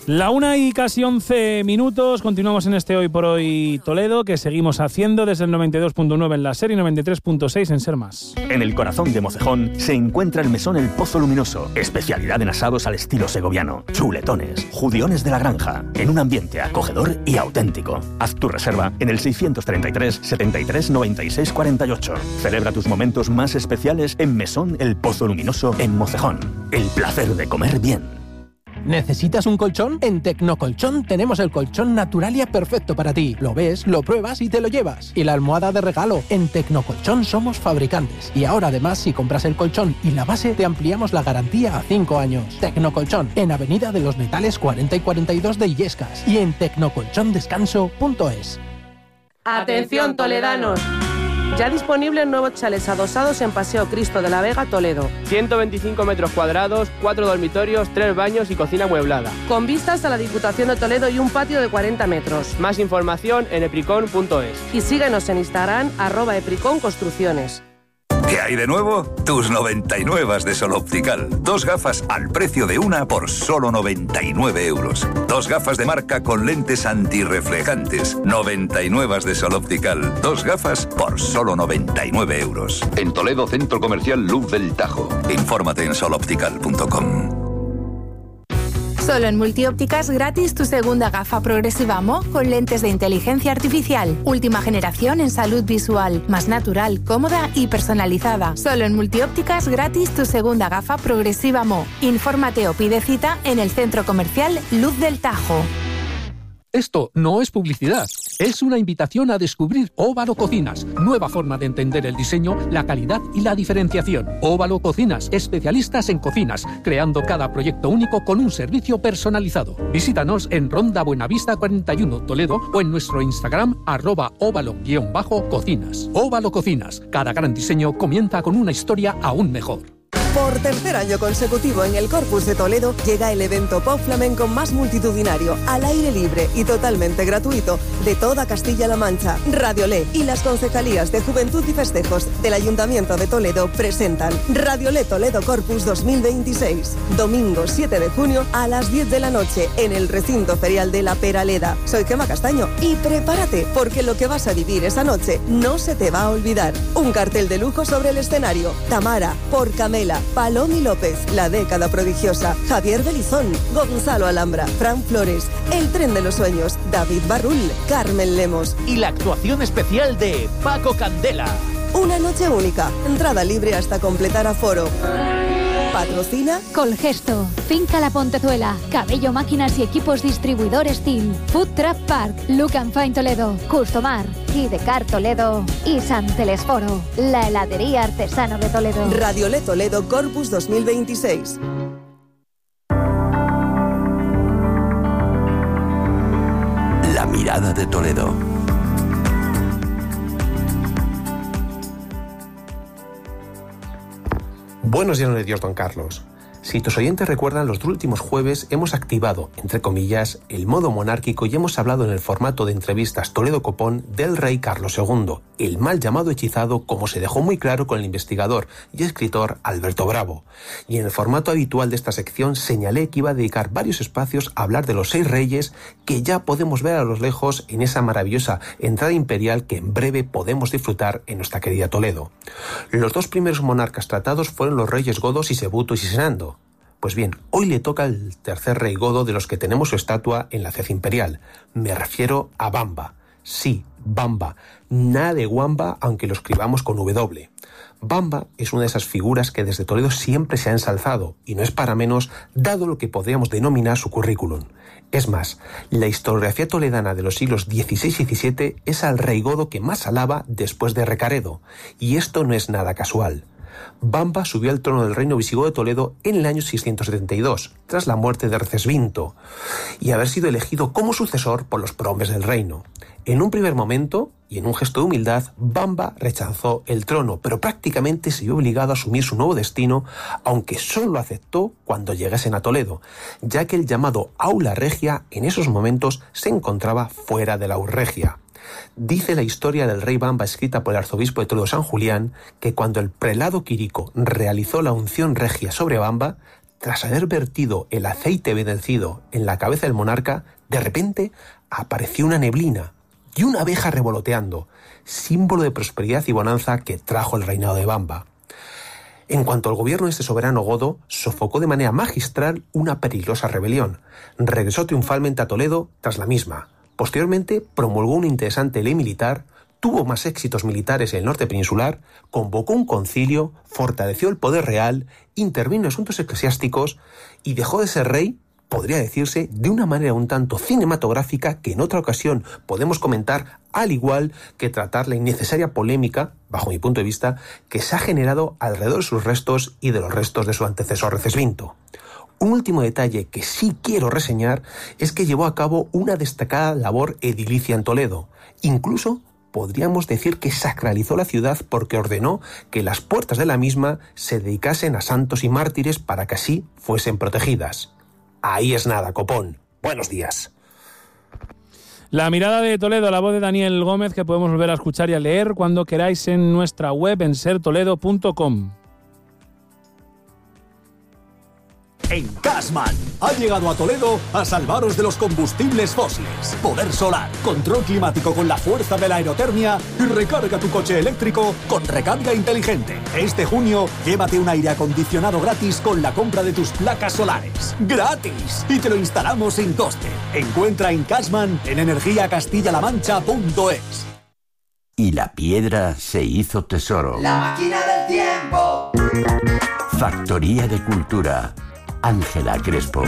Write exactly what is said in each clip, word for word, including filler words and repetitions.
La una y casi once minutos, continuamos en este Hoy por Hoy Toledo, que seguimos haciendo desde el noventa y dos punto nueve en la SER y noventa y tres punto seis en SER Más. En el corazón de Mocejón se encuentra el mesón El Pozo Luminoso, especialidad en asados al estilo segoviano, chuletones, judiones de la granja, en un ambiente acogedor y auténtico. Haz tu reserva en el seiscientos treinta y tres, setenta y tres, noventa y seis, cuarenta y ocho. Celebra tus momentos más especiales en Mesón El Pozo Luminoso en Mocejón. El placer de comer bien. ¿Necesitas un colchón? En Tecnocolchón tenemos el colchón Naturalia perfecto para ti. Lo ves, lo pruebas y te lo llevas. Y la almohada de regalo. En Tecnocolchón somos fabricantes. Y ahora además, si compras el colchón y la base, te ampliamos la garantía a cinco años. Tecnocolchón, en Avenida de los Metales cuarenta y cuarenta y dos de Illescas. Y en tecnocolchondescanso punto es. ¡Atención, toledanos! Ya disponibles nuevos chalets adosados en Paseo Cristo de la Vega, Toledo. ciento veinticinco metros cuadrados, cuatro dormitorios, tres baños y cocina amueblada. Con vistas a la Diputación de Toledo y un patio de cuarenta metros. Más información en epricon punto es. Y síguenos en Instagram, arroba epricon construcciones. ¿Qué hay de nuevo? Tus noventa y nueve de Sol Optical. Dos gafas al precio de una por solo noventa y nueve euros. Dos gafas de marca con lentes antirreflejantes. noventa y nueve de Sol Optical. Dos gafas por solo noventa y nueve euros. En Toledo, Centro Comercial Luz del Tajo. Infórmate en sol optical punto com. Solo en Multiópticas gratis tu segunda gafa progresiva Mo con lentes de inteligencia artificial. Última generación en salud visual, más natural, cómoda y personalizada. Solo en Multiópticas gratis tu segunda gafa progresiva Mo. Infórmate o pide cita en el Centro Comercial Luz del Tajo. Esto no es publicidad, es una invitación a descubrir Óvalo Cocinas, nueva forma de entender el diseño, la calidad y la diferenciación. Óvalo Cocinas, especialistas en cocinas, creando cada proyecto único con un servicio personalizado. Visítanos en Ronda Buenavista cuarenta y uno, Toledo, o en nuestro Instagram, arroba óvalo-cocinas. Óvalo Cocinas, cada gran diseño comienza con una historia aún mejor. Por tercer año consecutivo en el Corpus de Toledo llega el evento pop flamenco más multitudinario, al aire libre y totalmente gratuito de toda Castilla-La Mancha. Radiolé y las concejalías de Juventud y Festejos del Ayuntamiento de Toledo presentan Radiolé Toledo Corpus dos mil veintiséis. Domingo siete de junio a las diez de la noche en el recinto ferial de La Peraleda. Soy Gemma Castaño y prepárate porque lo que vas a vivir esa noche no se te va a olvidar. Un cartel de lujo sobre el escenario. Tamara, por Camela, Palomi López, La Década Prodigiosa, Javier Belizón, Gonzalo Alhambra, Fran Flores, El Tren de los Sueños, David Barrul, Carmen Lemos y la actuación especial de Paco Candela. Una noche única, entrada libre hasta completar aforo. Patrocina Colgesto, Finca La Pontezuela, Cabello Máquinas y Equipos Distribuidores Steel, Food Truck Park, Look and Fine Toledo, Customar, Hidecar Toledo y San Telesforo, la heladería artesano de Toledo. Radiolé Toledo Corpus dos mil veintiséis. La mirada de Toledo. Buenos días de Dios, don Carlos. Si tus oyentes recuerdan, los dos últimos jueves hemos activado, entre comillas, el modo monárquico y hemos hablado en el formato de entrevistas Toledo Copón del rey Carlos segundo, el mal llamado hechizado, como se dejó muy claro con el investigador y escritor Alberto Bravo. Y en el formato habitual de esta sección señalé que iba a dedicar varios espacios a hablar de los seis reyes que ya podemos ver a lo lejos en esa maravillosa entrada imperial que en breve podemos disfrutar en nuestra querida Toledo. Los dos primeros monarcas tratados fueron los reyes godos y Sisebuto y Sisenando. Pues bien, hoy le toca al tercer rey godo de los que tenemos su estatua en la ciudad imperial. Me refiero a Bamba. Sí, Bamba. Nada de Wamba, aunque lo escribamos con W. Bamba es una de esas figuras que desde Toledo siempre se ha ensalzado, y no es para menos, dado lo que podríamos denominar su currículum. Es más, la historiografía toledana de los siglos dieciséis y diecisiete es al rey godo que más alaba después de Recaredo, y esto no es nada casual. Bamba subió al trono del reino visigodo de Toledo en el año seiscientos setenta y dos, tras la muerte de Recesvinto, y haber sido elegido como sucesor por los prohombres del reino. En un primer momento, y en un gesto de humildad, Bamba rechazó el trono, pero prácticamente se vio obligado a asumir su nuevo destino, aunque solo lo aceptó cuando llegasen a Toledo, ya que el llamado Aula Regia en esos momentos se encontraba fuera de la Aurregia. Dice la historia del rey Bamba, escrita por el arzobispo de Toledo San Julián, que cuando el prelado Quirico realizó la unción regia sobre Bamba, tras haber vertido el aceite bendecido en la cabeza del monarca, de repente apareció una neblina y una abeja revoloteando, símbolo de prosperidad y bonanza que trajo el reinado de Bamba. En cuanto al gobierno de este soberano godo, sofocó de manera magistral una peligrosa rebelión. Regresó triunfalmente a Toledo tras la misma. Posteriormente promulgó una interesante ley militar, tuvo más éxitos militares en el norte peninsular, convocó un concilio, fortaleció el poder real, intervino en asuntos eclesiásticos y dejó de ser rey, podría decirse, de una manera un tanto cinematográfica que en otra ocasión podemos comentar, al igual que tratar la innecesaria polémica, bajo mi punto de vista, que se ha generado alrededor de sus restos y de los restos de su antecesor Recesvinto. Un último detalle que sí quiero reseñar es que llevó a cabo una destacada labor edilicia en Toledo. Incluso podríamos decir que sacralizó la ciudad porque ordenó que las puertas de la misma se dedicasen a santos y mártires para que así fuesen protegidas. Ahí es nada, copón. Buenos días. La mirada de Toledo, la voz de Daniel Gómez, que podemos volver a escuchar y a leer cuando queráis en nuestra web en ser toledo punto com. En Cashman ha llegado a Toledo a salvaros de los combustibles fósiles. Poder solar, control climático con la fuerza de la aerotermia y recarga tu coche eléctrico con recarga inteligente. Este junio, llévate un aire acondicionado gratis con la compra de tus placas solares. ¡Gratis! Y te lo instalamos sin coste. Encuentra en Cashman en energía castilla la mancha punto es. Y la piedra se hizo tesoro. La máquina del tiempo. Factoría de Cultura. Ángela Crespo.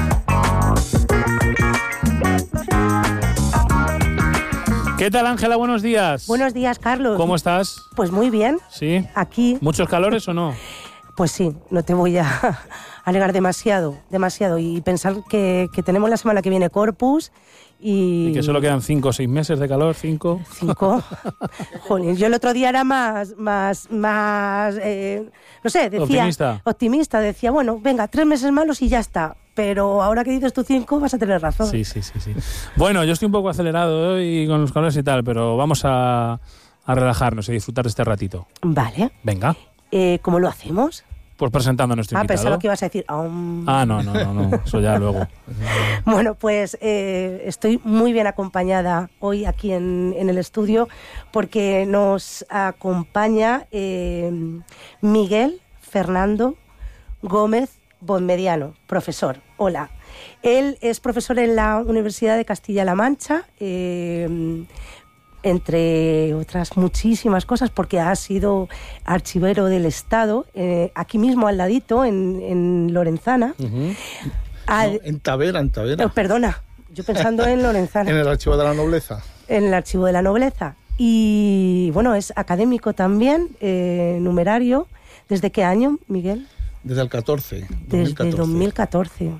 ¿Qué tal, Ángela? Buenos días. Buenos días, Carlos. ¿Cómo estás? Pues muy bien. ¿Sí? Aquí. ¿Muchos calores o no? Pues sí, no te voy a alegar demasiado, demasiado. Y pensar que, que tenemos la semana que viene Corpus y... Y que solo quedan cinco o seis meses de calor, cinco. Cinco. Jolín, yo el otro día era más, más, más, eh, no sé, decía... Optimista. Optimista, decía, bueno, venga, tres meses malos y ya está. Pero ahora que dices tú cinco, vas a tener razón. Sí, sí, sí, sí. Bueno, yo estoy un poco acelerado hoy con los calores y tal, pero vamos a, a relajarnos y disfrutar de este ratito. Vale. Venga. Eh, ¿Cómo lo hacemos? Pues presentando a nuestro ah, invitado. Ah, pensaba que ibas a decir... Um... Ah, no, no, no, no, eso ya luego. Bueno, pues eh, estoy muy bien acompañada hoy aquí en, en el estudio porque nos acompaña eh, Miguel Fernando Gómez Bonmediano, profesor. Hola. Él es profesor en la Universidad de Castilla-La Mancha, eh, entre otras muchísimas cosas, porque ha sido archivero del Estado, eh, aquí mismo al ladito, en, en Lorenzana. Uh-huh. Al, no, en Tavera, en Tavera. Oh, perdona, yo pensando en Lorenzana. En el Archivo de la Nobleza. En el Archivo de la Nobleza. Y bueno, es académico también, eh, numerario. ¿Desde qué año, Miguel? Desde el catorce. Desde dos mil catorce.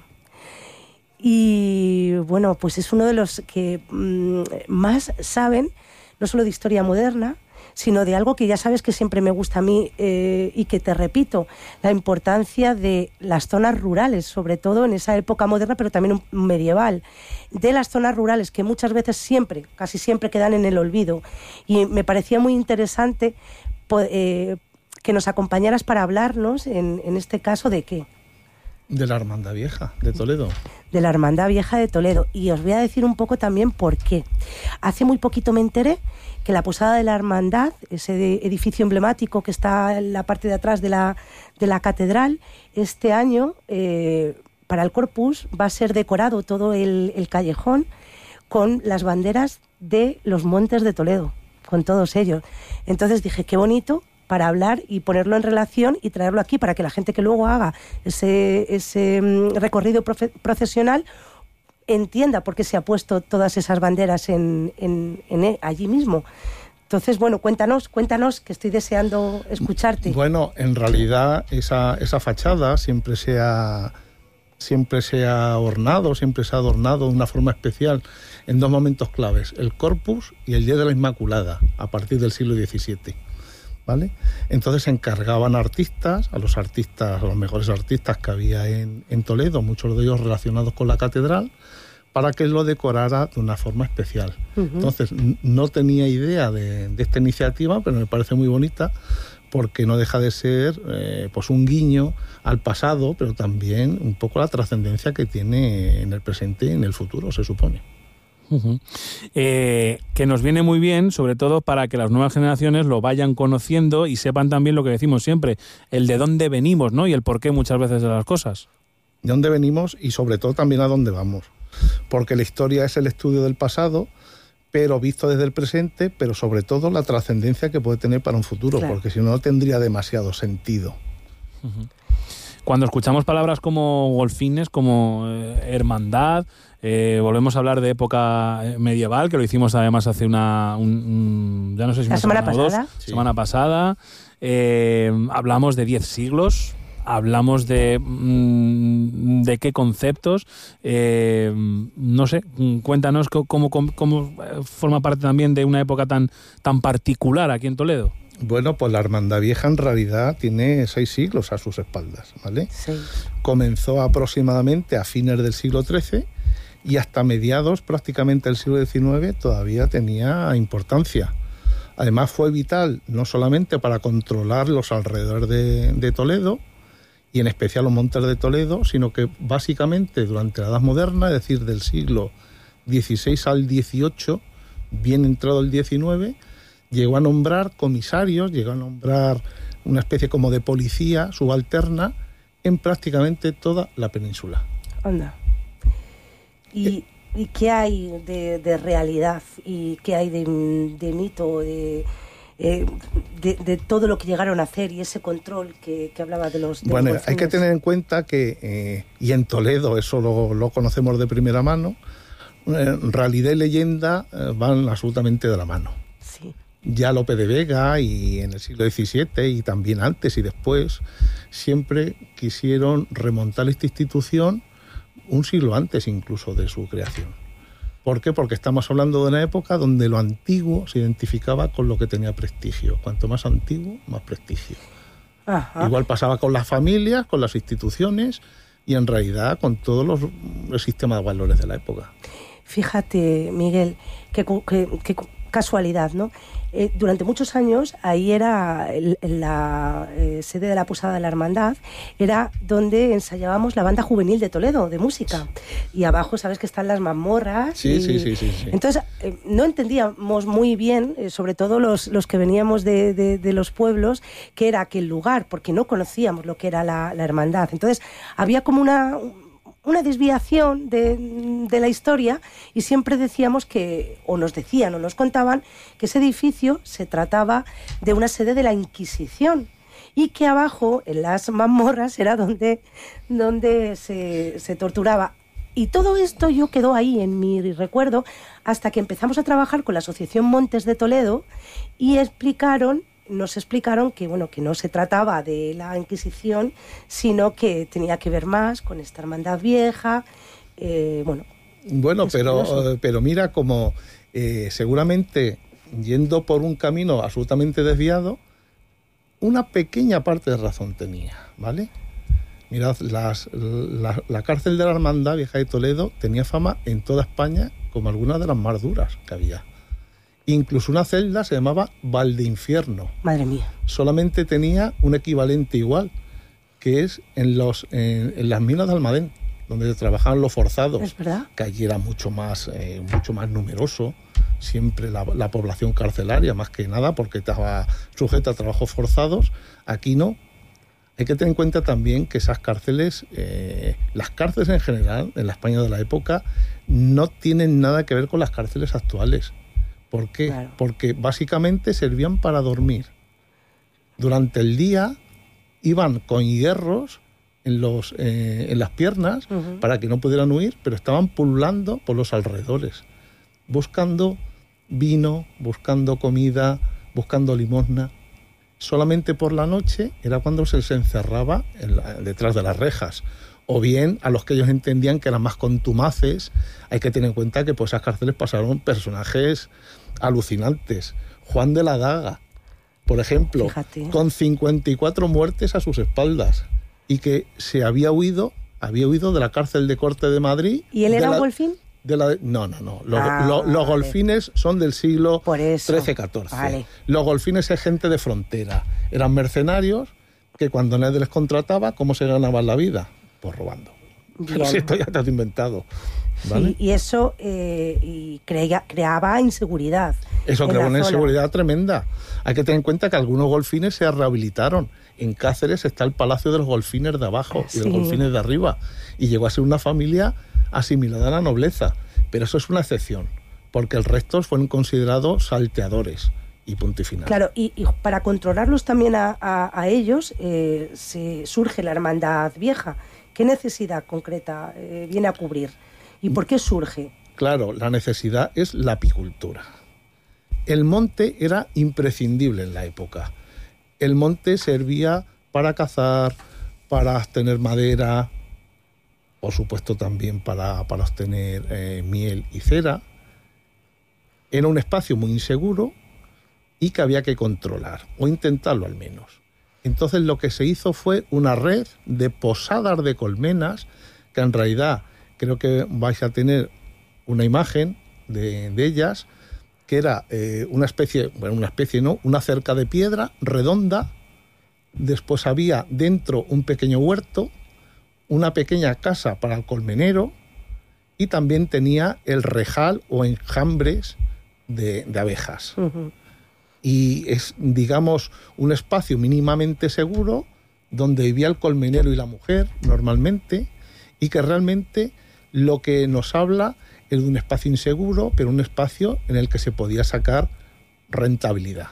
Y bueno, pues es uno de los que mmm, más saben, no solo de historia moderna, sino de algo que ya sabes que siempre me gusta a mí eh, y que te repito, la importancia de las zonas rurales, sobre todo en esa época moderna, pero también medieval, de las zonas rurales que muchas veces siempre, casi siempre quedan en el olvido. Y me parecía muy interesante eh, que nos acompañaras para hablarnos, en, en este caso, ¿de qué? De la Hermandad Vieja de Toledo. De la Hermandad Vieja de Toledo. Y os voy a decir un poco también por qué. Hace muy poquito me enteré que la Posada de la Hermandad, ese edificio emblemático que está en la parte de atrás de la, de la catedral, este año, eh, para el Corpus, va a ser decorado todo el, el callejón con las banderas de los Montes de Toledo, con todos ellos. Entonces dije, qué bonito, para hablar y ponerlo en relación y traerlo aquí para que la gente que luego haga ese, ese recorrido profe- procesional entienda por qué se ha puesto todas esas banderas en, en, en allí mismo. Entonces, bueno, cuéntanos, cuéntanos, que estoy deseando escucharte. Bueno, en realidad esa, esa fachada siempre se ha, siempre se ha ornado, siempre se ha adornado de una forma especial en dos momentos claves, el Corpus y el Día de la Inmaculada, a partir del siglo diecisiete. ¿Vale? Entonces se encargaban artistas, a los artistas, a los mejores artistas que había en, en Toledo, muchos de ellos relacionados con la catedral, para que lo decorara de una forma especial. Uh-huh. Entonces, n- no tenía idea de, de esta iniciativa, pero me parece muy bonita, porque no deja de ser eh, pues un guiño al pasado, pero también un poco la trascendencia que tiene en el presente y en el futuro, se supone. Uh-huh. Eh, que nos viene muy bien, sobre todo para que las nuevas generaciones lo vayan conociendo y sepan también lo que decimos siempre, el de dónde venimos, ¿no? Y el porqué muchas veces de las cosas. De dónde venimos y sobre todo también a dónde vamos. Porque la historia es el estudio del pasado, pero visto desde el presente, pero sobre todo la trascendencia que puede tener para un futuro, claro. Porque si no, no tendría demasiado sentido. Uh-huh. Cuando escuchamos palabras como golfines, como eh, hermandad, eh, volvemos a hablar de época medieval, que lo hicimos además hace una... Un, un, ya no sé si la una semana, semana pasada. o dos, sí. semana pasada. Eh, hablamos de diez siglos. Hablamos de mmm, de qué conceptos, eh, no sé, cuéntanos cómo, cómo, cómo forma parte también de una época tan, tan particular aquí en Toledo. Bueno, pues la Hermandad Vieja en realidad tiene seis siglos a sus espaldas, ¿vale? Sí. Comenzó aproximadamente a fines del siglo trece y hasta mediados prácticamente del siglo diecinueve todavía tenía importancia. Además fue vital no solamente para controlar los alrededores de, de Toledo, y en especial los montes de Toledo, sino que básicamente durante la Edad Moderna, es decir, del siglo dieciséis al dieciocho, bien entrado el diecinueve, llegó a nombrar comisarios, llegó a nombrar una especie como de policía subalterna en prácticamente toda la península. Anda. ¿Y, eh, ¿y qué hay de, de realidad? ¿Y qué hay de, de mito, de... Eh, de, de todo lo que llegaron a hacer y ese control que, que hablaba de los... De bueno, los hay que tener en cuenta que, eh, y en Toledo eso lo, lo conocemos de primera mano, eh, realidad y leyenda eh, van absolutamente de la mano. Sí. Ya Lope de Vega y en el siglo diecisiete y también antes y después siempre quisieron remontar esta institución un siglo antes incluso de su creación. ¿Por qué? Porque estamos hablando de una época donde lo antiguo se identificaba con lo que tenía prestigio. Cuanto más antiguo, más prestigio. Ajá. Igual pasaba con las familias, con las instituciones y en realidad con todo los, el sistema de valores de la época. Fíjate, Miguel, qué, qué, qué casualidad, ¿no? Eh, durante muchos años ahí era el, la eh, sede de la Posada de la Hermandad, era donde ensayábamos la banda juvenil de Toledo, de música. Y abajo sabes que están las mazmorras. Sí, y... sí, sí, sí, sí. Entonces eh, no entendíamos muy bien, eh, sobre todo los, los que veníamos de, de, de los pueblos, qué era aquel lugar, porque no conocíamos lo que era la, la hermandad. Entonces había como una... una desviación de, de la historia y siempre decíamos que, o nos decían o nos contaban, que ese edificio se trataba de una sede de la Inquisición y que abajo, en las mazmorras, era donde, donde se, se torturaba. Y todo esto yo quedó ahí en mi recuerdo hasta que empezamos a trabajar con la Asociación Montes de Toledo y explicaron nos explicaron que bueno que no se trataba de la Inquisición, sino que tenía que ver más con esta hermandad vieja. Eh, bueno, bueno pero, pero mira, como eh, seguramente yendo por un camino absolutamente desviado, una pequeña parte de razón tenía, ¿vale? Mirad, las, la, la cárcel de la Hermandad Vieja de Toledo tenía fama en toda España como alguna de las más duras que había. Incluso una celda se llamaba Valdeinfierno. Madre mía. Solamente tenía un equivalente igual, que es en, los, en, en las minas de Almadén, donde trabajaban los forzados. ¿Es verdad? Que allí era mucho más, eh, mucho más numeroso, siempre la, la población carcelaria, más que nada, porque estaba sujeta a trabajos forzados. Aquí no. Hay que tener en cuenta también que esas cárceles, eh, las cárceles en general, en la España de la época, no tienen nada que ver con las cárceles actuales. ¿Por qué? Claro. Porque básicamente servían para dormir. Durante el día iban con hierros en, los, eh, en las piernas uh-huh. para que no pudieran huir, pero estaban pululando por los alrededores, buscando vino, buscando comida, buscando limosna. Solamente por la noche era cuando se les encerraba en la, detrás de las rejas. O bien a los que ellos entendían que eran más contumaces. Hay que tener en cuenta que por esas cárceles pasaron personajes alucinantes. Juan de la Daga, por ejemplo, Fíjate. con cincuenta y cuatro muertes a sus espaldas y que se había huido, había huido de la cárcel de Corte de Madrid. ¿Y él era la... un golfín? De la de, no, no, no. Los, Ah, lo- los vale. golfines son del siglo Por eso. trece catorce. Vale. Los golfines es gente de frontera. Eran mercenarios que cuando nadie les contrataba, ¿cómo se ganaban la vida? Pues robando. Pero Bien. si esto ya está inventado. ¿Vale? Sí, y eso eh, y crea- creaba inseguridad. Eso en creó la una zona. inseguridad tremenda. Hay que tener en cuenta que algunos golfines se rehabilitaron. En Cáceres está el Palacio de los Golfines de abajo y de Sí. los Golfines de arriba. Y llegó a ser una familia asimilada a la nobleza. Pero eso es una excepción, porque el resto fueron considerados salteadores. Y punto y final. Claro, y, y para controlarlos también a, a- a ellos eh, se surge la Hermandad Vieja. ¿Qué necesidad concreta eh, viene a cubrir? ¿Y por qué surge? Claro, la necesidad es la apicultura. El monte era imprescindible en la época. El monte servía para cazar, para obtener madera, por supuesto también para, para obtener eh, miel y cera. Era un espacio muy inseguro y que había que controlar, o intentarlo al menos. Entonces lo que se hizo fue una red de posadas de colmenas, que en realidad creo que vais a tener una imagen de, de ellas, que era eh, una especie, bueno, una especie no, una cerca de piedra redonda. Después había dentro un pequeño huerto, una pequeña casa para el colmenero y también tenía el rejal o enjambres de, de abejas. Ujú. Y es, digamos, un espacio mínimamente seguro donde vivía el colmenero y la mujer normalmente, y que realmente lo que nos habla es de un espacio inseguro, pero un espacio en el que se podía sacar rentabilidad.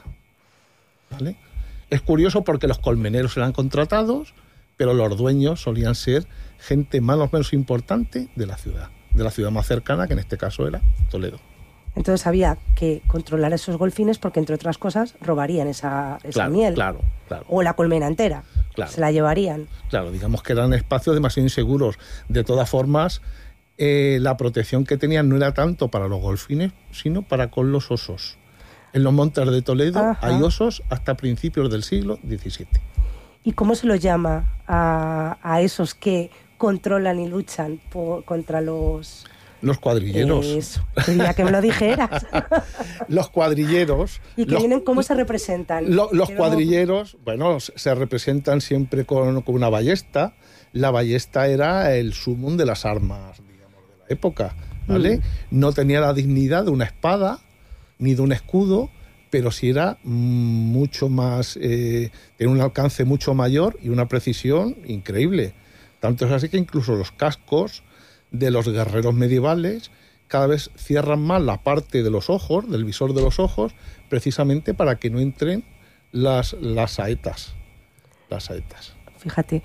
¿Vale? Es curioso porque los colmeneros eran contratados, pero los dueños solían ser gente más o menos importante de la ciudad, de la ciudad más cercana, que en este caso era Toledo. Entonces había que controlar esos golfines porque, entre otras cosas, robarían esa, esa Claro, miel. claro, claro. O la colmena entera. Claro. Se la llevarían. Claro, digamos que eran espacios demasiado inseguros. De todas formas, eh, la protección que tenían no era tanto para los golfines, sino para con los osos. En los montes de Toledo Ajá. hay osos hasta principios del siglo diecisiete. ¿Y cómo se los llama a, a esos que controlan y luchan por- contra los... Los cuadrilleros. Eso, quería que me lo dijeras. Los cuadrilleros. ¿Y que los, vienen, cómo se representan? lo- los Que cuadrilleros, bueno, se se representan siempre con, con una ballesta. La ballesta era el sumum de las armas, digamos, de la época, ¿vale? Mm. No tenía la dignidad de una espada ni de un escudo, pero sí era mm, mucho más, eh, tenía un alcance mucho mayor y una precisión increíble. Tanto es así que incluso los cascos de los guerreros medievales cada vez cierran más la parte de los ojos, del visor de los ojos, precisamente para que no entren las, las saetas. Las saetas. Fíjate.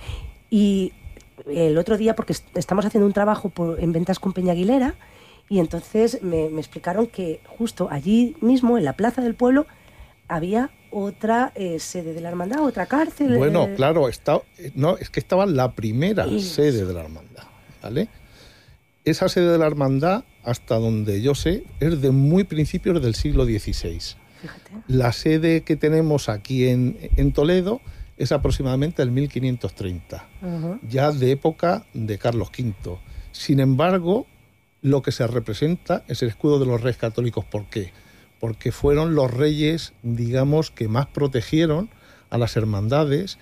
Y el otro día, porque est- estamos haciendo un trabajo por- en ventas con Peña Aguilera, y entonces me, me explicaron que justo allí mismo, en la plaza del pueblo, había otra eh, sede de la hermandad, otra cárcel. Bueno, eh, claro, está, no, es que estaba la primera Eso. sede de la hermandad, ¿vale? Esa sede de la hermandad, hasta donde yo sé, es de muy principios del siglo dieciséis. Fíjate. La sede que tenemos aquí en, en Toledo es aproximadamente del mil quinientos treinta, Ujú. ya de época de Carlos quinto. Sin embargo, lo que se representa es el escudo de los Reyes Católicos. ¿Por qué? Porque fueron los reyes, digamos, que más protegieron a las hermandades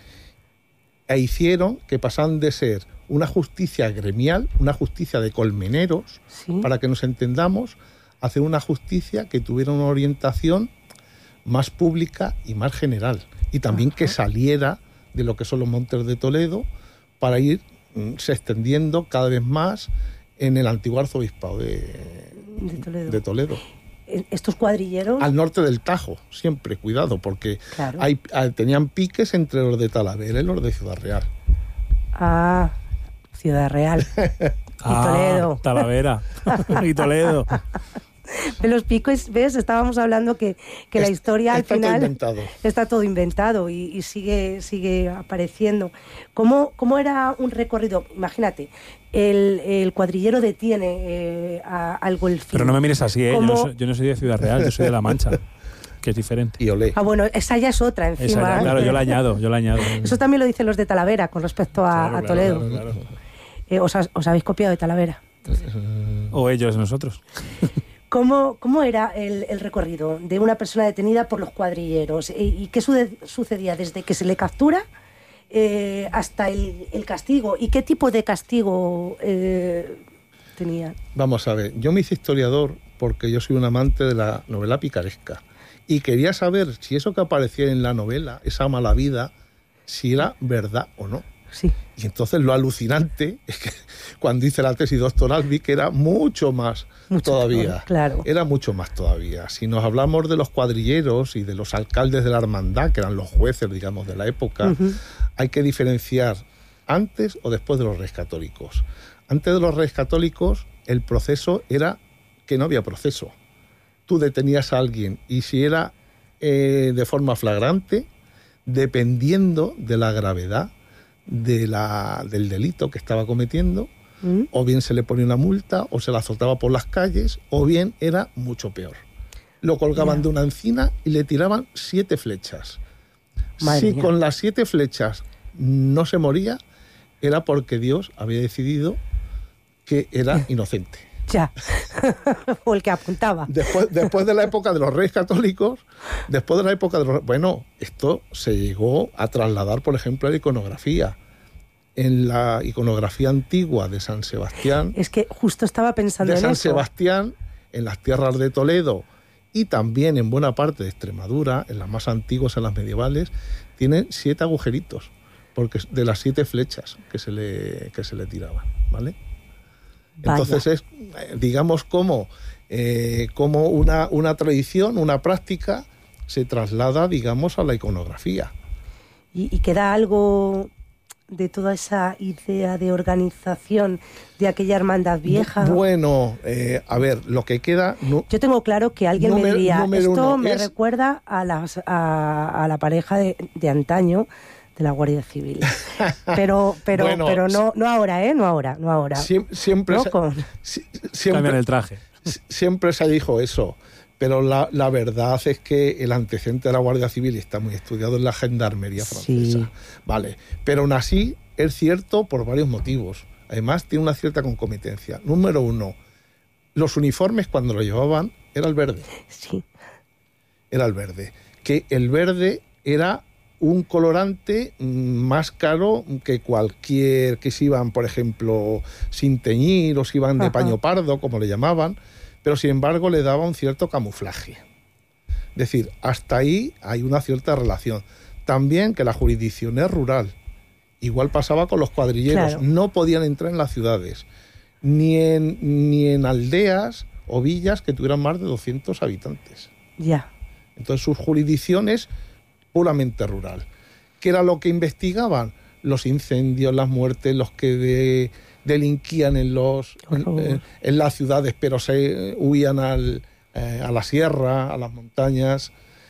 e hicieron que pasaran de ser una justicia gremial, una justicia de colmeneros, Sí. para que nos entendamos, a hacer una justicia que tuviera una orientación más pública y más general, y también que saliera de lo que son los montes de Toledo para ir mm, se extendiendo cada vez más en el antiguo arzobispado de, De Toledo. de Toledo. Eh, Estos cuadrilleros... Al norte del Tajo, siempre, cuidado, porque Claro. hay, hay- tenían piques entre los de Talavera y los de Ciudad Real. Ah, Ciudad Real. Ah, Toledo. Talavera y Toledo. De los picos, ¿ves? Estábamos hablando que, que la Es- historia al está todo final inventado. está todo inventado y, y sigue, sigue apareciendo. ¿Cómo, ¿Cómo era un recorrido? Imagínate, el, el cuadrillero detiene eh, a- al golfín. Pero no me mires así, ¿eh? Yo no, ¿Cómo? soy, yo no soy de Ciudad Real, yo soy de La Mancha, que es diferente. Y olé. Ah, bueno, esa ya es otra encima. Esa, ¿eh? claro, yo la añado, yo la añado. Eso también lo dicen los de Talavera con respecto a, Claro, a claro, Toledo. claro, claro. Eh, ¿os, has- ¿Os habéis copiado de Talavera? O ellos nosotros. ¿Cómo, cómo era el, el recorrido de una persona detenida por los cuadrilleros? ¿Y, y qué sude, sucedía desde que se le captura eh, hasta el, el castigo? ¿Y qué tipo de castigo eh, tenía? Vamos a ver, yo me hice historiador porque yo soy un amante de la novela picaresca y quería saber si eso que aparecía en la novela, esa mala vida, si era verdad o no. Sí. Y entonces lo alucinante es que cuando hice la tesis doctoral vi que era mucho más mucho todavía. Mejor, claro. Era mucho más todavía. Si nos hablamos de los cuadrilleros y de los alcaldes de la hermandad, que eran los jueces, digamos, de la época, uh-huh. hay que diferenciar antes o después de los Reyes Católicos. Antes de los Reyes Católicos, el proceso era que no había proceso. Tú detenías a alguien y si era eh, de forma flagrante, dependiendo de la gravedad de la, del delito que estaba cometiendo, ¿Mm? o bien se le ponía una multa, o se la azotaba por las calles, o bien era mucho peor. Lo colgaban yeah. de una encina y le tiraban siete flechas. Madre si mía. Con las siete flechas no se moría, era porque Dios había decidido que era inocente. Ya, o el que apuntaba. Después, después de la época de los Reyes Católicos, después de la época de los... Bueno, esto se llegó a trasladar, por ejemplo, a la iconografía. En la iconografía antigua de San Sebastián... Es que justo estaba pensando en eso. De San Sebastián, en las tierras de Toledo y también en buena parte de Extremadura, en las más antiguas, en las medievales, tienen siete agujeritos, porque de las siete flechas que se le, que se le tiraban, ¿vale? Entonces Vaya. es, digamos, como, eh, como una, una tradición, una práctica se traslada, digamos, a la iconografía. ¿Y, y queda algo de toda esa idea de organización de aquella hermandad vieja? Bueno, eh, a ver, lo que queda... No, Yo tengo claro que alguien número, me diría, esto uno, me es... recuerda a, las, a, a la pareja de, de antaño, de la Guardia Civil. Pero pero bueno, pero no no ahora, ¿eh? No ahora, no ahora. Siempre siempre, ¿No? se, Con... siempre cambian el traje. Siempre se dijo eso, pero la, la verdad es que el antecedente de la Guardia Civil está muy estudiado en la gendarmería francesa. Sí. Vale, pero aún así es cierto por varios motivos. Además tiene una cierta concomitencia. Número uno, los uniformes cuando lo llevaban era el verde. Sí. Era el verde. Que el verde era un colorante más caro que cualquier, que se iban, por ejemplo, sin teñir o se iban de Ajá. paño pardo, como le llamaban, pero sin embargo le daba un cierto camuflaje. Es decir, hasta ahí hay una cierta relación. También que la jurisdicción es rural. Igual pasaba con los cuadrilleros. Claro. No podían entrar en las ciudades, ni en, ni en aldeas o villas que tuvieran más de doscientos habitantes. Ya. Entonces sus jurisdicciones puramente rural. ¿Qué era lo que investigaban? Los incendios, las muertes, los que de, delinquían en los en, eh, en las ciudades, pero se huían al, eh, a la sierra, a las montañas.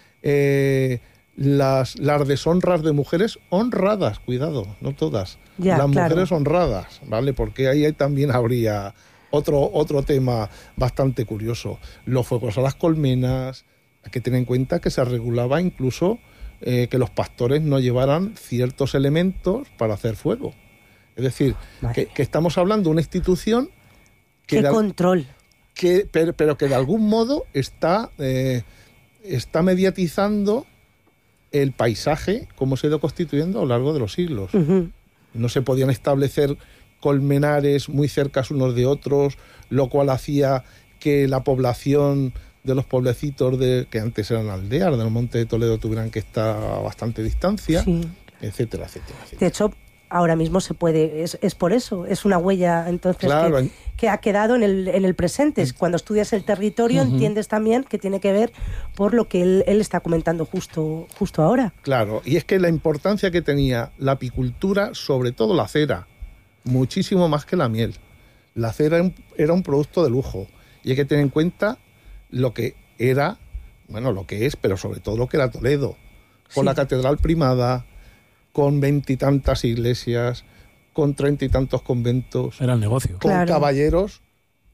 Eh, las, las deshonras de mujeres honradas, cuidado, no todas. Ya, las claro. mujeres honradas, ¿vale? Porque ahí, ahí también habría otro, otro tema bastante curioso. Los fuegos a las colmenas. Hay que tener en cuenta que se regulaba incluso Eh, que los pastores no llevaran ciertos elementos para hacer fuego. Es decir, que, que estamos hablando de una institución que... ¡Qué de, control! Que, pero, pero que de algún modo está, eh, está mediatizando el paisaje como se ha ido constituyendo a lo largo de los siglos. Uh-huh. No se podían establecer colmenares muy cercas unos de otros, lo cual hacía que la población de los pueblecitos de, que antes eran aldeas del Monte de Toledo tuvieran que estar a bastante distancia, sí. etcétera, etcétera, etcétera. De hecho, ahora mismo se puede, es, es por eso, es una huella entonces claro. que, que ha quedado en el, en el presente. Cuando estudias el territorio uh-huh. entiendes también que tiene que ver por lo que él, él está comentando justo, justo ahora. Claro, y es que la importancia que tenía la apicultura, sobre todo la cera, muchísimo más que la miel. La cera era un, era un producto de lujo y hay que tener en cuenta lo que era, bueno, lo que es, pero sobre todo lo que era Toledo, con sí. la catedral primada, con veintitantas iglesias, con treinta y tantos conventos. Era el negocio. Con claro. caballeros.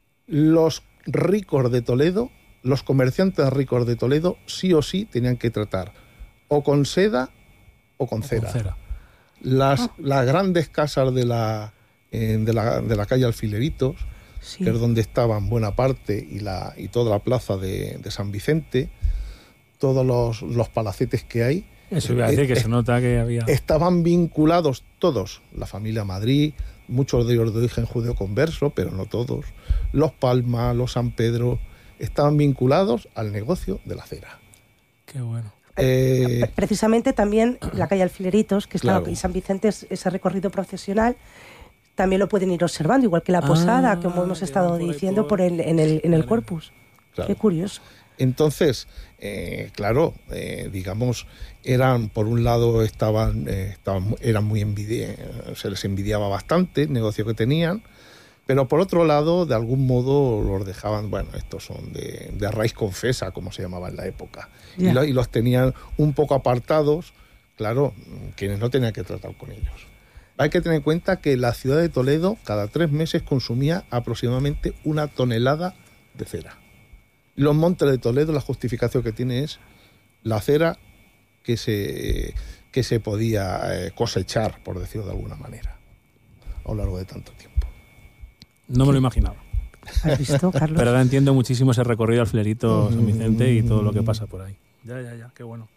Los ricos de Toledo, los comerciantes ricos de Toledo, sí o sí tenían que tratar o con seda o con cera. O con cera. Las, ah. las grandes casas de la, eh, de la, de la calle Alfileritos, sí. que es donde estaban buena parte y, la, y toda la plaza de, de San Vicente, todos los, los palacetes que hay. Eso iba a decir, eh, que eh, se nota que había... Estaban vinculados todos, la familia Madrid, muchos de ellos de origen judeo-converso, pero no todos, los Palma, los San Pedro, estaban vinculados al negocio de la cera. Qué bueno. Eh, Precisamente también la calle Alfileritos, que está claro. y San Vicente, ese recorrido procesional, también lo pueden ir observando, igual que la posada, Ah, como hemos estado por diciendo, por el, en el, en el Corpus. Claro. Qué curioso. Entonces, eh, claro, eh, digamos, eran, por un lado, estaban, eh, estaban eran muy envidia, se les envidiaba bastante el negocio que tenían, pero por otro lado, de algún modo los dejaban, bueno, estos son de, de raíz confesa, como se llamaba en la época, Yeah. y, lo, y los tenían un poco apartados, claro, quienes no tenían que tratar con ellos. Hay que tener en cuenta que la ciudad de Toledo cada tres meses consumía aproximadamente una tonelada de cera. Los Montes de Toledo, la justificación que tiene es la cera que se, que se podía eh, cosechar, por decirlo de alguna manera, a lo largo de tanto tiempo. No me lo imaginaba. ¿Has visto, Carlos? Pero ahora entiendo muchísimo ese recorrido al Flerito San Vicente y todo lo que pasa por ahí. Ya, ya, ya, qué bueno.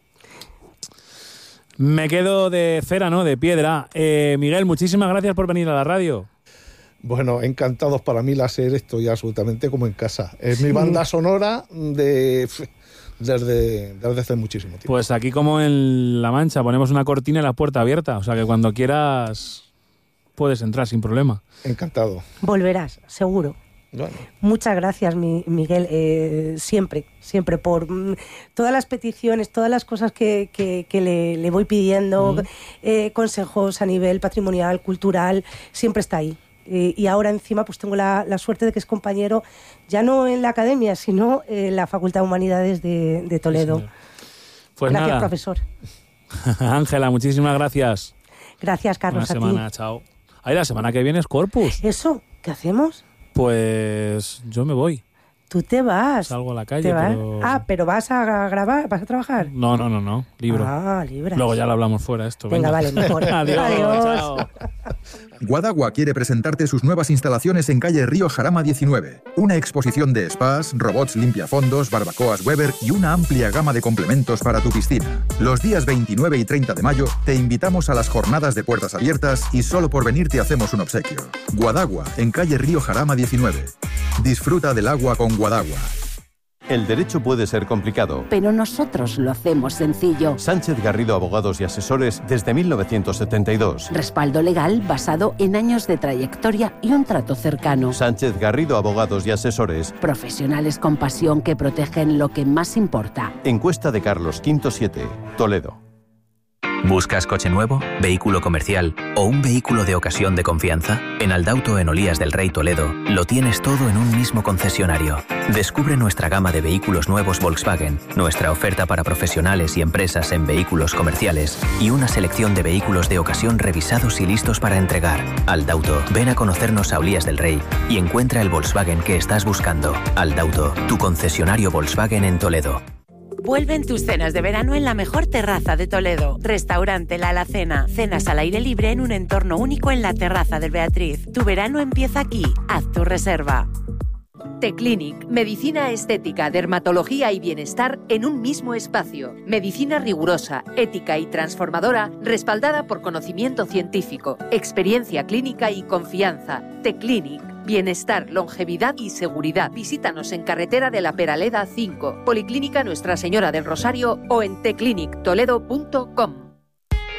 Me quedo de cera, ¿no? De piedra. Eh, Miguel, muchísimas gracias por venir a la radio. Bueno, encantados para mí la SER, estoy absolutamente como en casa. Es sí. mi banda sonora de desde, desde hace muchísimo tiempo. Pues aquí como en La Mancha ponemos una cortina y la puerta abierta, o sea que cuando quieras puedes entrar sin problema. Encantado. Volverás, seguro. Bueno. Muchas gracias, mi, Miguel, eh, siempre, siempre por mm, todas las peticiones, todas las cosas que, que, que le, le voy pidiendo, mm. eh, consejos a nivel patrimonial, cultural, siempre está ahí. Eh, y ahora encima pues tengo la, la suerte de que es compañero ya no en la academia, sino en la Facultad de Humanidades de, de Toledo. Sí, pues gracias, nada. profesor. Ángela, muchísimas gracias. Gracias, Carlos. Buena semana, a ti. Chao. Ay, la semana que viene es Corpus. ¿Eso? ¿Qué hacemos? Pues yo me voy. Tú te vas. Salgo a la calle, ¿Te vas? pero... Ah, pero vas a grabar, vas a trabajar. No, no, no, no. Libro. Ah, libras. Luego ya lo hablamos fuera esto. Venga, venga. vale, mejor. Adiós. Adiós. Chao. Guadagua quiere presentarte sus nuevas instalaciones en calle Río Jarama diecinueve. Una exposición de spas, robots limpiafondos, barbacoas Weber y una amplia gama de complementos para tu piscina. Los días veintinueve y treinta de mayo te invitamos a las jornadas de puertas abiertas y solo por venir te hacemos un obsequio. Guadagua, en calle Río Jarama diecinueve. Disfruta del agua con Guadagua. El derecho puede ser complicado, pero nosotros lo hacemos sencillo. Sánchez Garrido Abogados y Asesores desde mil novecientos setenta y dos. Respaldo legal basado en años de trayectoria y un trato cercano. Sánchez Garrido Abogados y Asesores. Profesionales con pasión que protegen lo que más importa. Encuesta de Carlos Quinto siete, Toledo. ¿Buscas coche nuevo, vehículo comercial o un vehículo de ocasión de confianza? En Aldauto en Olías del Rey Toledo lo tienes todo en un mismo concesionario. Descubre nuestra gama de vehículos nuevos Volkswagen, nuestra oferta para profesionales y empresas en vehículos comerciales y una selección de vehículos de ocasión revisados y listos para entregar. Aldauto, ven a conocernos a Olías del Rey y encuentra el Volkswagen que estás buscando. Aldauto, tu concesionario Volkswagen en Toledo. Vuelven tus cenas de verano en la mejor terraza de Toledo. Restaurante La Alacena. Cenas al aire libre en un entorno único en la terraza del Beatriz. Tu verano empieza aquí. Haz tu reserva. T-Clinic. Medicina estética, dermatología y bienestar en un mismo espacio. Medicina rigurosa, ética y transformadora, respaldada por conocimiento científico, experiencia clínica y confianza. T-Clinic. Bienestar, longevidad y seguridad. Visítanos en Carretera de la Peraleda cinco, Policlínica Nuestra Señora del Rosario o en teclinic toledo punto com.